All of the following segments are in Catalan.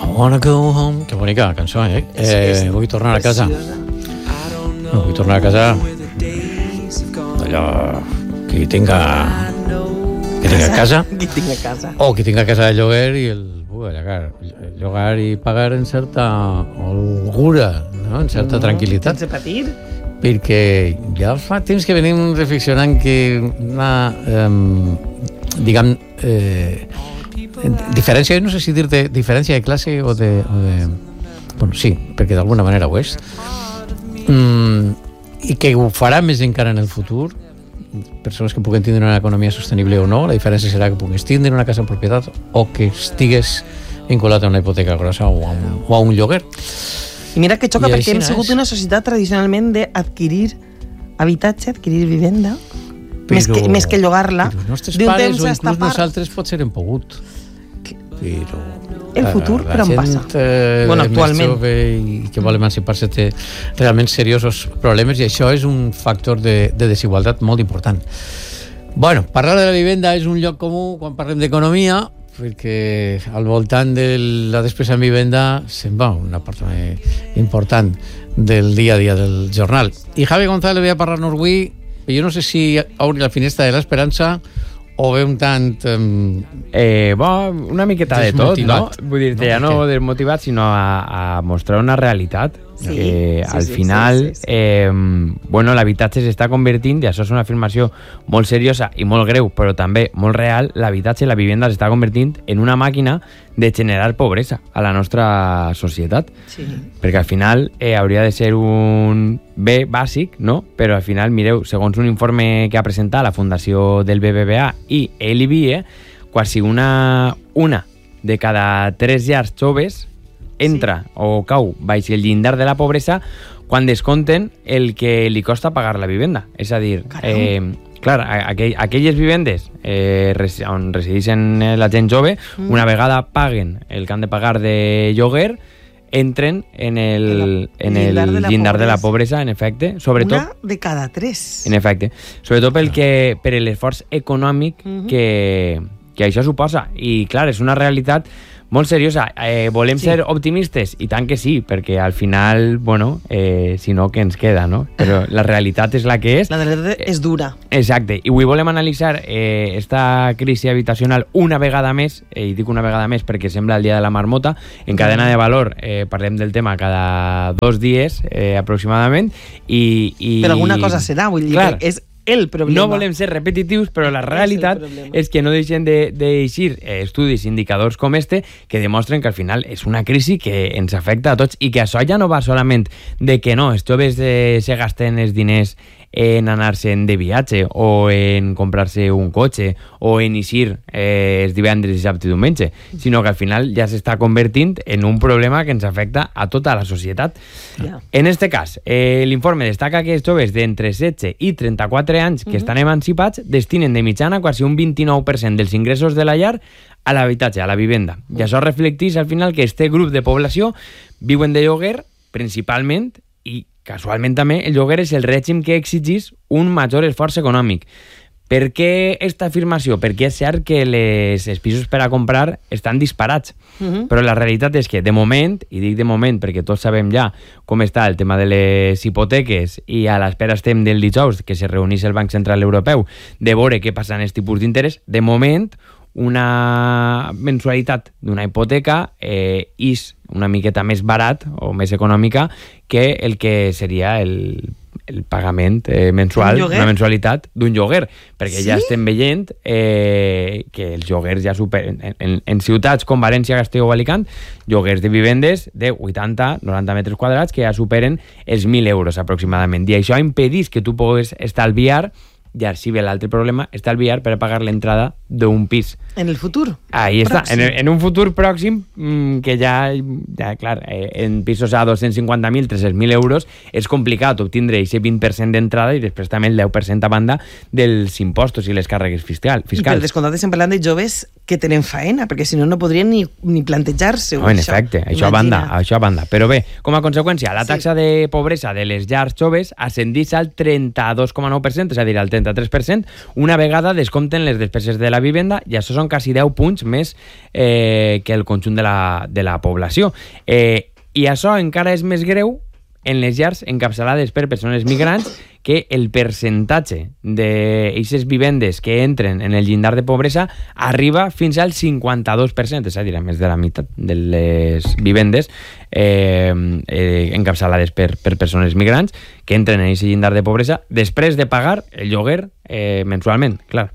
wanna go home. Que bonica cançó, eh? Vull tornar a casa. Vull tornar a casa. Allò que tinga casa. Que tinga casa. O que tinga casa de lloguer i el llogar i pagar en certa holgura, no? En certa tranquil·litat. Sense patir. Perquè ja fa temps que venim reflexionant que una, diguem, diferència, no sé si dir-te diferència de classe o de... Bueno, sí, perquè d'alguna manera ho és. I que ho farà més encara en el futur, persones que puguen tindre una economia sostenible o no, la diferència serà que pugues tindre una casa en propietat o que estigues vinculat a una hipoteca grossa o a un lloguer. I mira que xoca, perquè hem sigut és una societat tradicionalment d'adquirir habitatge, adquirir vivenda, però, més que llogar-la. Però els nostres pares o inclús nosaltres potser hem pogut. Però el futur, però on passa? Bueno, actualment. Més jove i que vol emancipar-se té realment seriosos problemes i això és un factor de desigualtat molt important. Bueno, parlar de la vivenda és un lloc comú quan parlem d'economia, perquè al voltant de la despesa en vivenda se'n va una part important del dia a dia del jornal. I Javi González ve a parlar-nos avui, jo no sé si obri la finestra de l'esperança o ve un tant... una miqueta de tot, no? Vull dir-te, ja no desmotivat, sinó a mostrar una realitat. Al final, bueno, l'habitatge s'està convertint, i això és una afirmació molt seriosa i molt greu, però també molt real, l'habitatge, la vivenda s'està convertint en una màquina de generar pobresa a la nostra societat. Sí. Perquè al final hauria de ser un bé bàsic, no? Però al final, mireu, segons un informe que ha presentat la Fundació del BBVA i l'IBIE, quasi una de cada 3 llars joves entra o cau baix el llindar de la pobresa quan descompten el que li costa pagar la vivenda. És a dir, clar, aquelles vivendes on resideixen la gent jove, una vegada paguen el que han de pagar de lloguer, entren en el llindar de la pobresa, en efecte. Sobretot, una de cada 3. En efecte. Sobretot per l'esforç econòmic que això suposa. I, clar, és una realitat molt seriosa. Volem ser optimistes? I tant que sí, perquè al final, bueno, si no, què ens queda, no? Però la realitat és la que és. La realitat és dura. Exacte. I avui volem analitzar esta crisi habitacional una vegada més, i dic una vegada més perquè sembla el dia de la marmota. En Cadena de Valor parlem del tema cada 2 dies aproximadament. Però alguna cosa serà, vull dir, clar, és el problema. No volem ser repetitius, però la realitat és que no deixen d'eixir estudis, indicadors com este, que demostren que al final és una crisi que ens afecta a tots i que això ja no va solament de que no, els joves se gasten els diners en anar-se'n de viatge o en comprar-se un cotxe o en eixir els divendres, dissabte i diumenge, sinó que al final ja s'està convertint en un problema que ens afecta a tota la societat. En este cas, l'informe destaca que els joves d'entre 16 i 34 anys que estan emancipats destinen de mitjana quasi un 29% dels ingressos de la llar a l'habitatge, a la vivenda. I això reflecteix al final que este grup de població viuen de lloguer principalment, i casualment també el lloguer és el règim que exigís un major esforç econòmic. Per què aquesta afirmació? Perquè és cert que els pisos per a comprar estan disparats, però la realitat és que de moment, i dic de moment perquè tots sabem ja com està el tema de les hipoteques i a l'espera estem del dijous que se reunís el Banc Central Europeu de veure què passa en els tipus d'interès, de moment una mensualitat d'una hipoteca és una miqueta més barat o més econòmica que el que seria el pagament mensual, una mensualitat d'un lloguer, perquè ja estem veient que els lloguers ja superen en ciutats com València, Castelló o Alicant, lloguers de vivendes de 80-90 metres quadrats que ja superen els 1.000 euros aproximadament, i això impedís que tu puguis estalviar. I així ve l'altre problema, estalviar per a pagar l'entrada d'un pis. En el futur? Ahí està, en un futur pròxim que ja clar, en pisos a 250.000, 300.000 euros és complicat obtindre aquest 20% d'entrada i després també el 10% a banda dels impostos i les càrregues fiscals. I per descomptat estem parlant de joves que tenen faena, perquè si no, no podrien ni plantejar-se-ho. En efecte, això a banda. Però bé, com a conseqüència, la taxa de pobresa de les llars joves ascendeix al 32,9%, és a dir, al 33%, una vegada descompten les despeses de la vivenda, i això són quasi 10 punts més que el conjunt de la població. I això encara és més greu en les llars encapçalades per persones migrants, que el percentatge d'aquestes vivendes que entren en el llindar de pobresa arriba fins al 52%, és a dir, a més de la meitat de les vivendes encapçalades per persones migrants que entren en aquest llindar de pobresa després de pagar el lloguer mensualment, clar.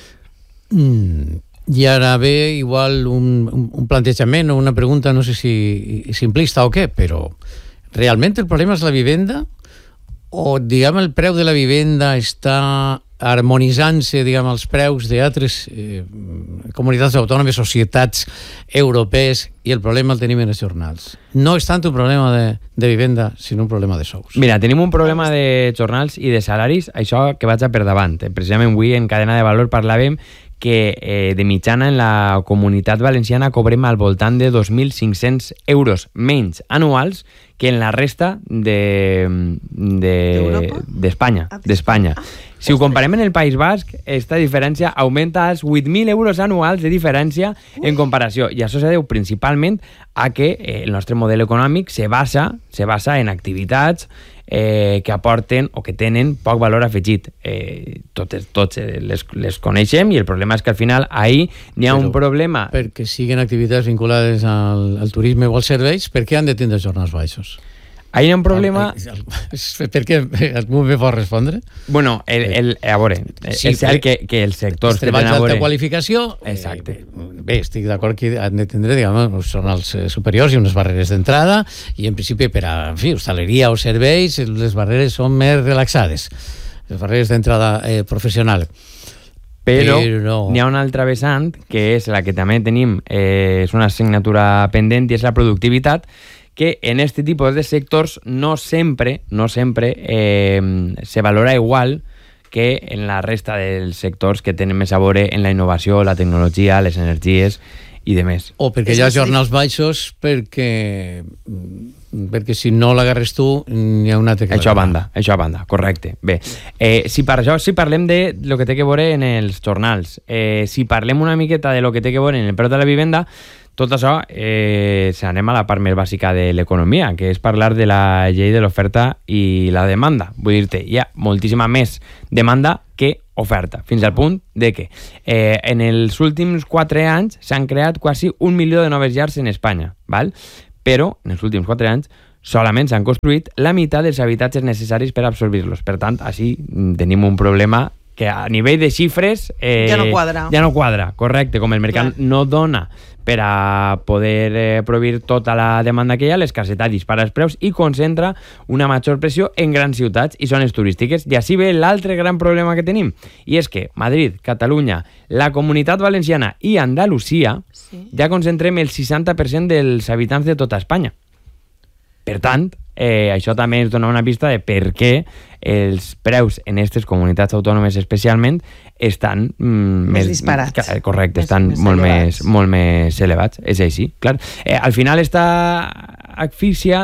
I ara ve igual un plantejament o una pregunta, no sé si simplista o què, però realment el problema és la vivenda? O, diguem, el preu de la vivenda està harmonitzant-se, diguem, els preus d'altres comunitats autònomes, societats europees, i el problema el tenim en els jornals? No és tant un problema de vivenda, sinó un problema de sous. Mira, tenim un problema de jornals i de salaris, això que vaig a per davant. Precisament avui en Cadena de Valor parlàvem que de mitjana en la Comunitat Valenciana cobrem al voltant de 2.500 euros menys anuals que en la resta d'Espanya. Si ho comparem en el País Basc, aquesta diferència augmenta als 8.000 euros anuals de diferència en comparació. I això se deu principalment a que el nostre model econòmic se basa en activitats que aporten o que tenen poc valor afegit. Tots les coneixem, i el problema és que al final ahí n'hi ha un problema. Perquè siguen activitats vinculades al turisme o als serveis, per què han de tindre jornals baixos? Ahí hi ha un problema... Per què? Algú me pot respondre? Bueno, a veure, és cert que els sectors que tenen d'alta qualificació... Exacte. Bé, estic d'acord que han de tindre, diguem, uns jornals superiors i unes barreres d'entrada, i en principi per a, en fi, hostaleria o serveis, les barreres són més relaxades, les barreres d'entrada professional. Però n'hi ha una altra vessant, que és la que també tenim, és una assignatura pendent, i és la productivitat, que en este tipus de sectors no sempre se valora igual que en la resta dels sectors que tenen més a veure en la innovació, la tecnologia, les energies i de més. O perquè hi ha jornals baixos perquè si no l'agarres tu n'hi ha un altre que això a banda, correcte. Bé, si parlem de lo que té que veure en els jornals, si parlem una miqueta de lo que té que veure en el preu de la vivenda, tot això, anem a la part més bàsica de l'economia, que és parlar de la llei de l'oferta i la demanda. Vull dir-te, hi ha moltíssima més demanda que oferta, fins al punt de que en els últims 4 anys s'han creat quasi 1 milió de noves llars en Espanya, val? Però en els últims 4 anys solament s'han construït la meitat dels habitatges necessaris per absorbir-los. Per tant, així tenim un problema que a nivell de xifres ja no quadra, correcte, com el mercat no dona per a poder proveir tota la demanda que hi ha, l'escassetat dispara els preus i concentra una major pressió en grans ciutats i zones turístiques. I així ve l'altre gran problema que tenim, i és que Madrid, Catalunya, la Comunitat Valenciana i Andalusia ja concentrem el 60% dels habitants de tota Espanya. Per tant, això també ens dona una pista de per què els preus en aquestes comunitats autònomes especialment estan més disparats. Correcte, estan molt més elevats. És així, clar. Al final esta asfíxia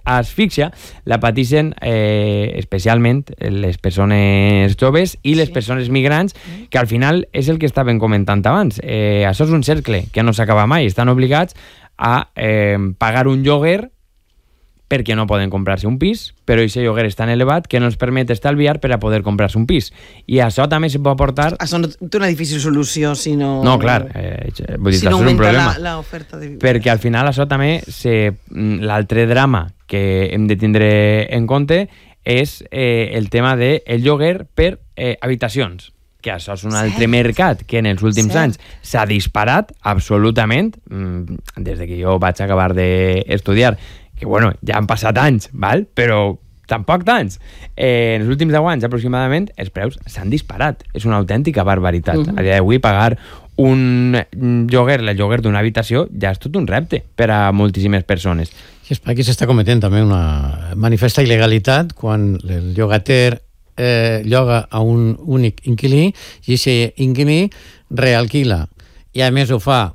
la pateixen especialment les persones joves i les persones migrants, que al final és el que estàvem comentant abans. Això és un cercle que no s'acaba mai. Estan obligats a pagar un lloguer perquè no poden comprar-se un pis, però aquest lloguer és tan elevat que no els permet estalviar per a poder comprar-se un pis. I això també se pot portar... Això no té una difícil solució si no... No, clar, vull dir, si no això és un problema. L'oferta de vivendes. Perquè al final això també, l'altre drama que hem de tindre en compte és el tema del lloguer per habitacions, que això és un altre mercat que en els últims anys s'ha disparat absolutament, des de que jo vaig acabar d'estudiar, que bueno, ja han passat anys, val? Però tampoc tants. En els últims 10 anys aproximadament els preus s'han disparat. És una autèntica barbaritat. A dia d'avui pagar un lloguer, el lloguer d'una habitació, ja és tot un repte per a moltíssimes persones. I aquí s'està cometent també una manifesta il·legalitat quan el llogater lloga a un únic inquilí i aquest inquilí realquila i a més ho fa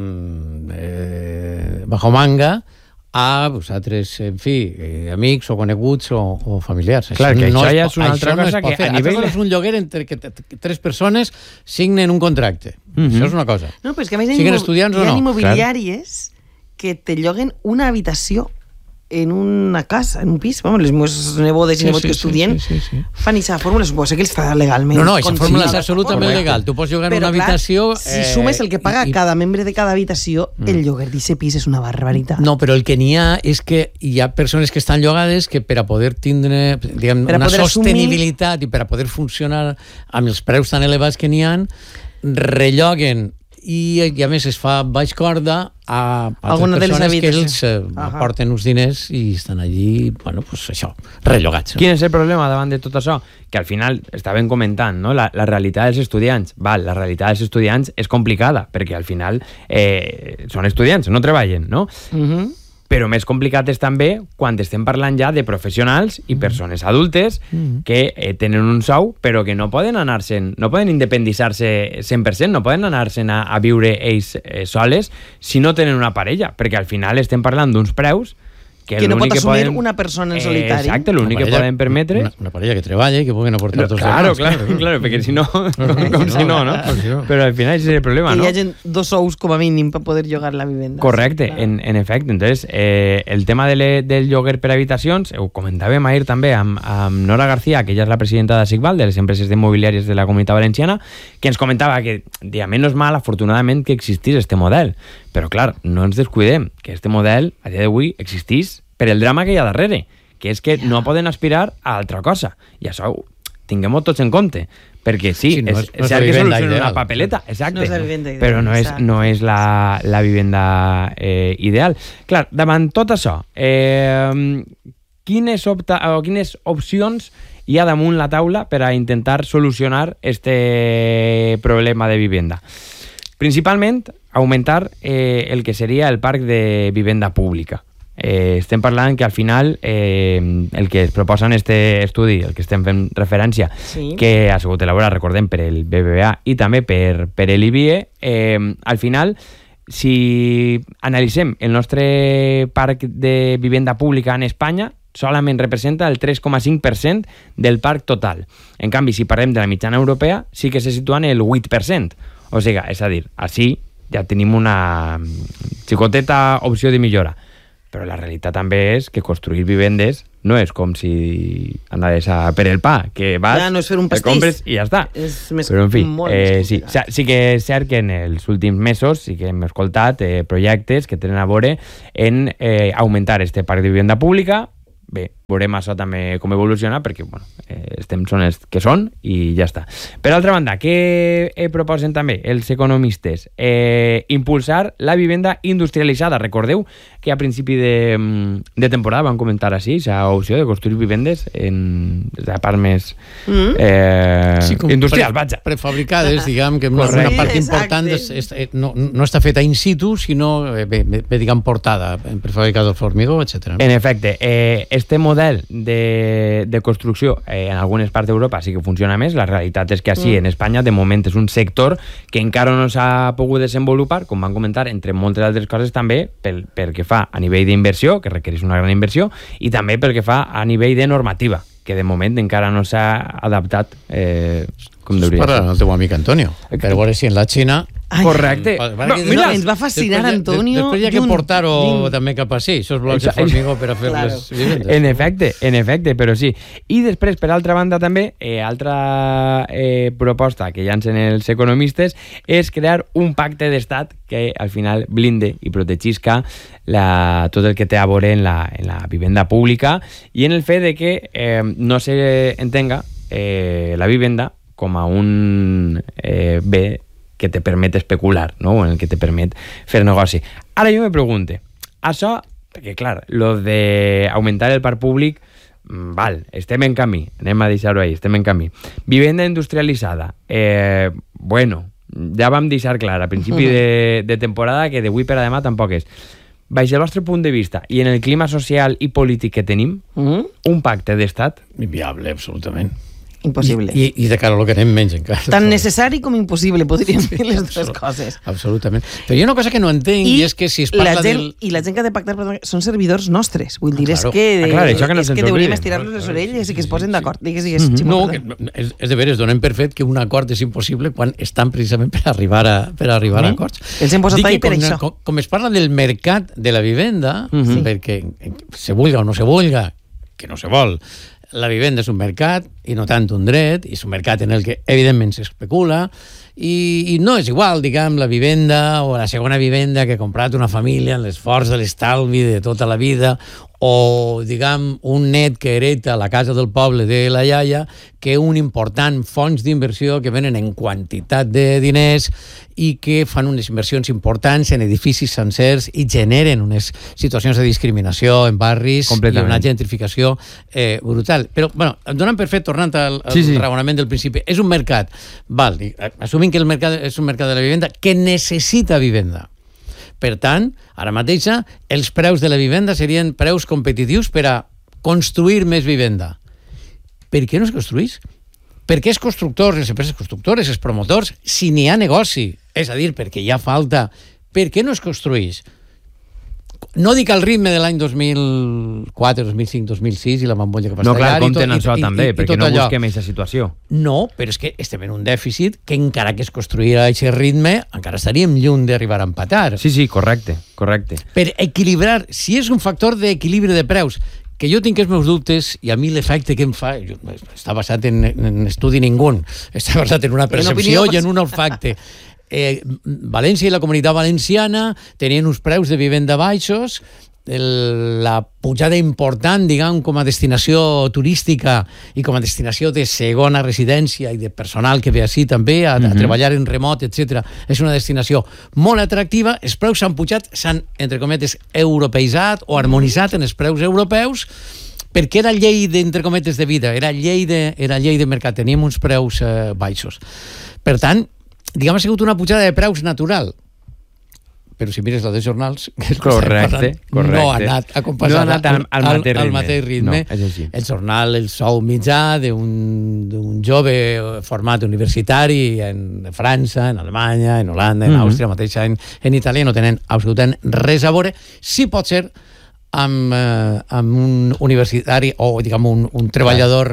bajo manga a vosaltres, en fi, amics o coneguts o familiars. Clar, que això ja és una altra cosa que a nivell... és un lloguer entre que 3 persones signen un contracte. Això és una cosa. No, però és que a més siguen estudiants o no. Hi ha immobiliàries que te lloguen una habitació en una casa, en un pis. Vamos, les meves nebodes i nebots que estudien fan aquesta fórmula, suposo que està legalment. No, aquesta fórmula és absolutament legal. Tu pots llogar una habitació... Si sumes el que paga cada membre de cada habitació, el lloguer d'aquest pis és una barbaritat. No, però el que n'hi ha és que hi ha persones que estan llogades que per a poder tindre una sostenibilitat i per a poder funcionar amb els preus tan elevats que n'hi ha, relloguen i a més es fa baix corda a altres persones que ells aporten uns diners i estan allí, bueno, pues això, rellogats. Quin és el problema davant de tot això? Que al final, estàvem comentant, no? La realitat dels estudiants. La realitat dels estudiants és complicada, perquè al final són estudiants, no treballen, no? Però més complicat és també quan estem parlant ja de professionals i persones adultes que tenen un sou però que no poden anar-se'n, no poden independitzar-se 100%, no poden anar-se'n a viure ells soles si no tenen una parella, perquè al final estem parlant d'uns preus que no pot assumir una persona en solitari. Exacte, l'únic que poden permetre... Una parella que treballa i que puguin aportar tots els demás. Claro, perquè si no... Com si no, no? Però al final és el problema, no? Que hi hagi 2 sous com a mínim per poder llogar la vivenda. Correcte, en efecte. Entonces, el tema del lloguer per habitacions, ho comentàvem ahir també amb Nora García, que ella és la presidenta de SICVAL, de les empreses immobiliàries de la Comunitat Valenciana, que ens comentava que, a menys mal, afortunadament, que existís este model. Però, clar, no ens descuidem que este model, a dia d'avui, existís per el drama que hi ha darrere, que és que no poden aspirar a altra cosa. I això tinguem-ho tots en compte, perquè sí, és cert que soluciona una papeleta, exacte, però no és la vivenda ideal. Clar, davant tot això, quines opcions hi ha damunt la taula per a intentar solucionar este problema de vivenda? Principalment, augmentar el que seria el parc de vivenda pública. Estem parlant que al final el que es proposa en este estudi, el que estem fent referència, que ha sigut elaborat, recordem, per el BBVA i també per l'IBIE, al final, si analitzem el nostre parc de vivenda pública en Espanya, solament representa el 3,5% del parc total. En canvi, si parlem de la mitjana europea, sí que se situa en el 8%. O sigui, és a dir, així ja tenim una xicoteta opció de millora. Però la realitat també és que construir vivendes no és com si anaves per el pa, que vas, no és fer un pastís, compres i ja està. Però en fi, sí que és cert que en els últims mesos sí que hem escoltat projectes que tenen a veure en augmentar este parc de vivenda pública. Bé, veurem això també com evoluciona, perquè són els que són i ja està. Per altra banda, què proposen també els economistes? Impulsar la vivenda industrialitzada. Recordeu que a principi de temporada van comentar així la opció de construir vivendes en la part més industrial, vaja. Prefabricades, diguem, que una part important no està feta in situ, sinó, diguem, portada, prefabricada del formigó, etc. En efecte, este model de construcció en algunes parts d'Europa sí que funciona més. La realitat és que així en Espanya de moment és un sector que encara no s'ha pogut desenvolupar, com van comentar, entre moltes altres coses també pel que fa a nivell d'inversió, que requereix una gran inversió, i també pel que fa a nivell de normativa, que de moment encara no s'ha adaptat com hauria de ser. Parla amb el teu amic Antonio, per veure si en la Xina... Correcte. Mira, ens va fascinar, Antonio. Després hi ha que portar-ho també cap a sí, això és blocs de formigó per a fer les vivendes. En efecte, però sí. I després, per altra banda, també, altra proposta que llancen els economistes és crear un pacte d'estat que al final blinde i protegisca tot el que té a veure en la vivenda pública i en el fet de que no s'entenga la vivenda com a un bé que te permet especular, no? En el que te permet fer negoci. Ara jo me pregunte, això, perquè clar, lo de augmentar el parc públic, estem en camí, anem a deixar-ho ahí, estem en camí. Vivenda industrialitzada, bueno, ja vam deixar clar a principi de temporada que d'avui per a demà tampoc és. Baix el vostre punt de vista i en el clima social i polític que tenim, un pacte d'estat? Inviable, absolutament. impossible. I de cara a lo que anem menys encara. Tan necessari com impossible, podríem dir les dues coses. Absolutament. Però hi ha una cosa que no entenc i és que si es parla I la gent que ha de pactar són servidors nostres. Vull dir, és que hauríem estirar-los les orelles i que es posen d'acord. No, és de veres, donem per fet que un acord és impossible quan estan precisament per arribar a acords. Els hem posat ahí per això. Com es parla del mercat de la vivenda, perquè se vulga o no se vulga, que no se vol, la vivenda és un mercat i no tant un dret, i és un mercat en el que evidentment s'especula, i no és igual, diguem, la vivenda o la segona vivenda que ha comprat una família en l'esforç de l'estalvi de tota la vida, o, diguem, un net que hereta la casa del poble de la iaia, que un important fons d'inversió que venen en quantitat de diners i que fan unes inversions importants en edificis sencers i generen unes situacions de discriminació en barris i una gentrificació brutal. Però, bueno, donant per fet, tornant al raonament del principi, és un mercat, val, assumint que el mercat és un mercat de la vivenda que necessita vivenda. Per tant, ara mateixa, els preus de la vivenda serien preus competitius per a construir més vivenda. Per què no es construeix? Per què els constructors, les empreses constructores, els promotors, si n'hi ha negoci, és a dir, perquè hi ha falta, per què no es construeix? No dic al ritme de l'any 2004, 2005, 2006 i la bombolla que va estar allà. No, clar, compten això també, perquè no busquem aquesta situació. No, però és que estem en un dèficit que encara que es construïra a aquest ritme, encara estaríem lluny d'arribar a empatar. Sí, correcte. Per equilibrar, si és un factor d'equilibri de preus, que jo tinc els meus dubtes i a mi l'efecte que em fa està basat en estudi ningú, està basat en una percepció i en un olfacte. València i la Comunitat Valenciana tenien uns preus de vivenda baixos, la pujada important, diguem, com a destinació turística i com a destinació de segona residència i de personal que ve així també a treballar en remot, etc. És una destinació molt atractiva. Els preus s'han pujat, s'han, entre cometes, europeïtzat o harmonitzat en els preus europeus, perquè era llei d'entre cometes de vida, era llei de mercat, teníem uns preus baixos. Per tant, diguem, ha sigut una pujada de preus natural, però si mires la dels jornals, correcte. No ha anat acompanyat al mateix ritme. El jornal, el sou mitjà d'un jove format universitari en França, en Alemanya, en Holanda, en Àustria, mateixa en Itàlia, no tenen absolutament res a veure. Sí pot ser amb un universitari o, diguem, un treballador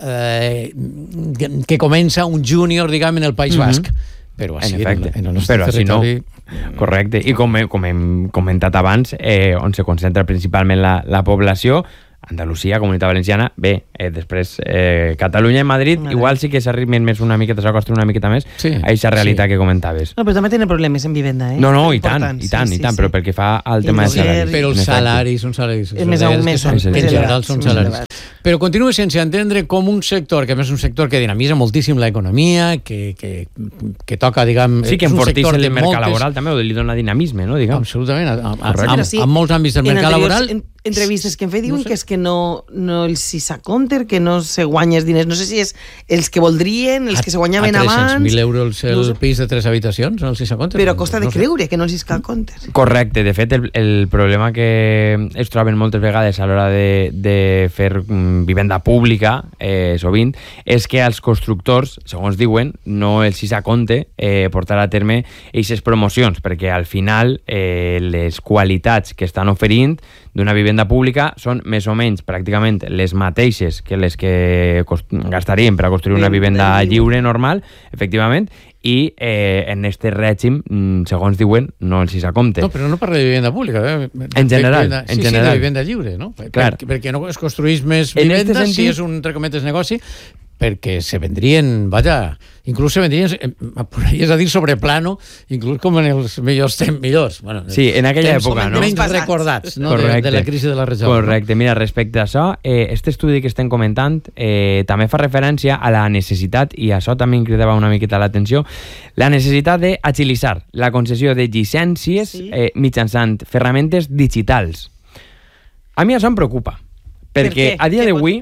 que comença, un júnior, diguem, en el País Basc. Però així, en el nostre territori... Correcte. I com hem comentat abans, on se concentra principalment la població, Andalusia, Comunitat Valenciana, bé, després Catalunya i Madrid, igual sí que s'arriben més una miqueta, s'ha construït una miqueta més a aquesta realitat que comentaves. No, però també tenen problemes en vivenda, No, i tant, però pel que fa al tema de salaris. Però els salaris són salaris. Més aún més. En general són salaris. Però continua sense entendre com un sector, que a més és un sector que dinamitza moltíssim l'economia, que toca, diguem... Sí, que enforteix el mercat laboral també, o li dona dinamisme, no? Absolutament, en molts àmbits del mercat laboral... Entrevistes que em fe diuen que és que no els si s'acompter, que no se guanya els diners. No sé si és els que voldrien, els que se guanyaven abans... A 300.000 euros el pis de 3 habitacions, no els si s'acompter. Però costa de creure que no els s'acompter. Correcte. De fet, el problema que es troben moltes vegades a l'hora de fer vivenda pública, sovint, és que als constructors, segons diuen, no els si s'acompte portar a terme aquestes promocions, perquè al final les qualitats que estan oferint d'una vivenda pública són més o menys pràcticament les mateixes que les que gastaríem per a construir una vivenda lliure, normal, efectivament, i en este règim, segons diuen, no els s'acompte. No, però no parla de vivenda pública. En general. Sí, de vivenda lliure, no? Perquè no es construís més vivenda si és un, entre cometes, negoci, perquè se vendrien, inclús se vendrien, és a dir, sobre plano, inclús com en els millors. Bueno, sí, en aquella època, no? Menys recordats, no? De la crisi de la regió. Correcte. Mira, respecte a això, este estudi que estem comentant també fa referència a la necessitat, i això també em cridava una miqueta l'atenció, la necessitat d'agilitzar la concessió de llicències mitjançant ferramentes digitals. A mi això em preocupa, perquè a dia d'avui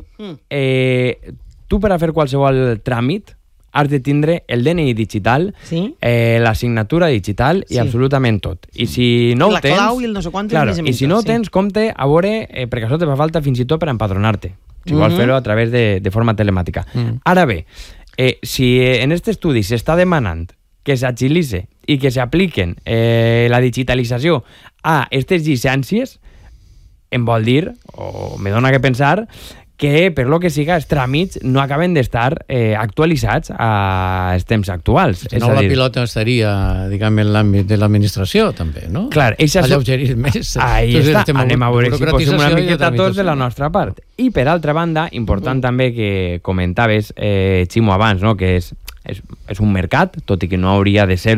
tu per a fer qualsevol tràmit has de tindre el DNI digital, la signatura digital i absolutament tot. I si no ho tens... La clau i el no sé quant... Claro, i si no ho tens, compte a veure, perquè això te fa falta fins i tot per empadronar-te. si vols fer-ho a través de forma telemàtica. Ara bé, si en aquest estudi s'està demanant que s'agilitze i que s'apliquen la digitalització a aquestes llicències, em vol dir, o me dona que pensar, que per lo que siga els tràmits no acaben d'estar actualitzats als temps actuals. Si no, la pilota estaria, diguem, en l'àmbit de l'administració, també, no? Clar, alleugerir més. Ahí està, anem a veure si posem una miqueta tots de la nostra part. I per altra banda, important també que comentaves, Ximo, abans, no? Que és un mercat, tot i que no hauria de ser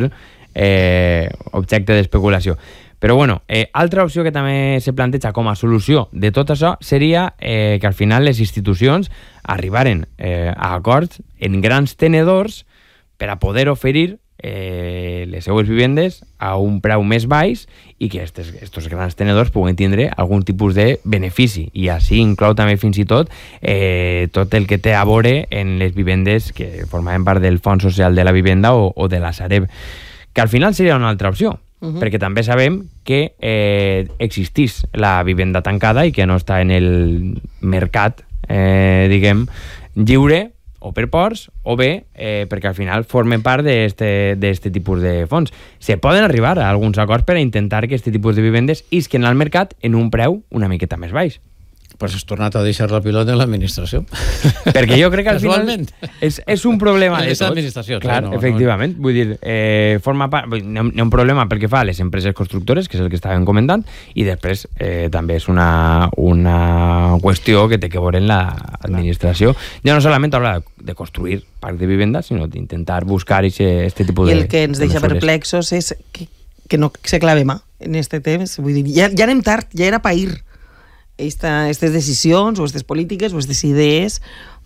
objecte d'especulació. Però bueno, altra opció que també se planteja com a solució de tot això seria que al final les institucions arribaren a acords en grans tenedors per a poder oferir les seues vivendes a un preu més baix i que estos grans tenedors puguen tindre algun tipus de benefici, i així inclou també fins i tot tot el que té a veure en les vivendes que formaven part del Fons Social de la Vivenda o de la Sareb, que al final seria una altra opció. Perquè també sabem que existís la vivenda tancada i que no està en el mercat, diguem, lliure o per ports, o bé perquè al final formen part d'este tipus de fons. Se poden arribar a alguns acords per a intentar que aquest tipus de vivendes isquen al mercat en un preu una miqueta més baix. Pues has tornat a deixar la pilota en l'administració. Perquè jo crec que al final és un problema de tots. Clar, efectivament. Vull dir, forma part... Hi ha un problema pel que fa a les empreses constructores, que és el que estàvem comentant, i després també és una qüestió que té que veure en l'administració. Ja no solament habla de construir parc de vivenda, sinó d'intentar buscar aquest tipus de... I el que ens deixa perplexos és que no se clave mà en aquest temps. Vull dir, ja anem tard, ja era pair aquestes decisions o aquestes polítiques o aquestes idees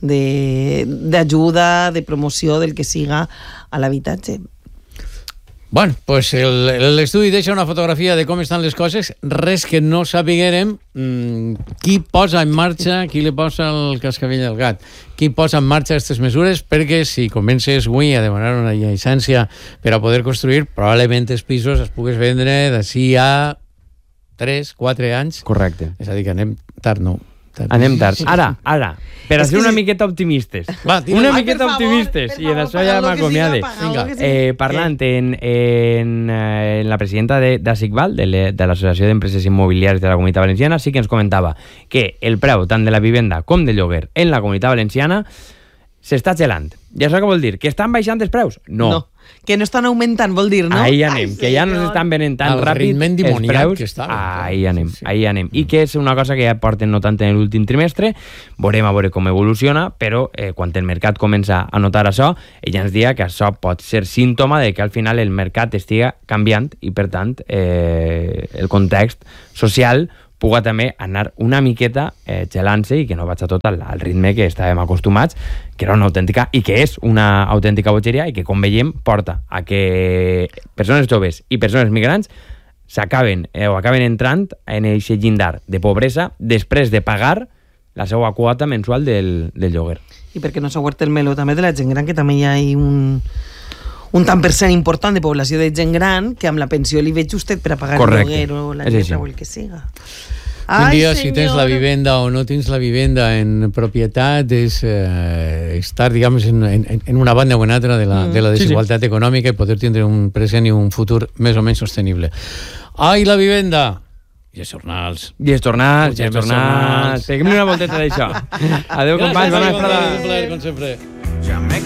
d'ajuda, de promoció del que siga a l'habitatge. Bueno, pues l'estudi deixa una fotografia de com estan les coses, res que no sapiguérem qui posa en marxa, qui li posa el cascavell al gat, qui posa en marxa aquestes mesures, perquè si comences avui a demanar una llicència per a poder construir, probablement els pisos es pugues vendre d'ací a 3-4 anys. Correcte. És a dir, que anem tard, no. Anem tard. Ara, per a ser una miqueta optimistes. Una miqueta optimistes. I en això ja m'acomiade. Parlant en la presidenta d'ASICVAL, de l'Associació d'Empreses Immobiliàries de la Comunitat Valenciana, sí que ens comentava que el preu tant de la vivenda com del lloguer en la Comunitat Valenciana s'està gelant. I això què vol dir? Que estan baixant els preus? No. Que no estan augmentant, vol dir, no? Ahí anem, que ja no s'estan venent tan ràpid els preus. Ahí anem. I que és una cosa que ja porten no tant en l'últim trimestre, veurem a veure com evoluciona, però quan el mercat comença a notar això, ella ens dia que això pot ser símptoma de que al final el mercat estiga canviant i, per tant, el context social puga també anar una miqueta gelant-se i que no vaig a tot al ritme que estàvem acostumats, que era una autèntica, i que és una autèntica bogeria, i que, com veiem, porta a que persones joves i persones migrants acaben entrant en aquest llindar de pobresa després de pagar la seva quota mensual del lloguer. I perquè no s'ha obert el meló també de la gent gran, que també hi ha un tant per cent important de població de gent gran que amb la pensió li veig justet per a pagar el lloguer o la lletra o el que siga. Un dia, si tens la vivenda o no tens la vivenda en propietat, és estar, diguem, en una banda o en altra de la desigualtat econòmica i poder tindre un present i un futur més o menys sostenible. Ai, la vivenda! I els jornals. Seguim una volteta d'això. Adéu, companys, bona vesprada. Un plaer, com sempre.